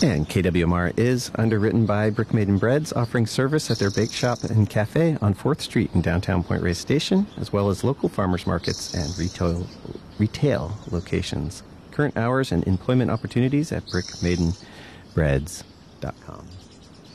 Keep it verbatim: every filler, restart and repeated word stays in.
And K W M R is underwritten by Brick Maiden Breads, offering service at their bake shop and cafe on fourth Street in downtown Point Reyes Station, as well as local farmers markets and retail, retail locations. Current hours and employment opportunities at brick maiden breads dot com.